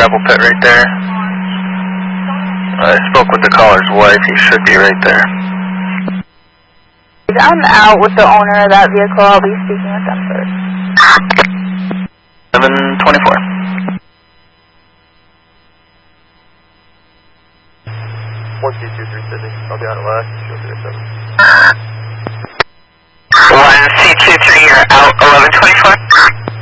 gravel pit right there. I spoke with the caller's wife. He should be right there. I'm out with the owner of that vehicle. I'll be speaking with them first. 724. 1C23 Sydney. I'll be out at last. She'll be at 7. 1C23, you're out 1124.